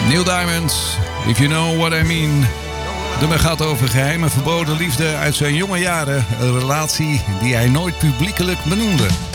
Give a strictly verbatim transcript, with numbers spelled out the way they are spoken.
Neil Diamond, If You Know What I Mean. Het nummer gaat over geheime verboden liefde uit zijn jonge jaren. Een relatie die hij nooit publiekelijk benoemde.